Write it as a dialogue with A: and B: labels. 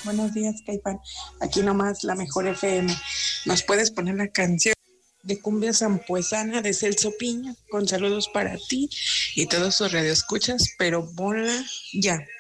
A: Buenos días, Caipan. Aquí nomás la mejor FM. ¿Nos puedes poner la canción de Cumbia Sampuesana de Celso Piña? Con saludos para ti y todos sus radioescuchas, pero ponla ya.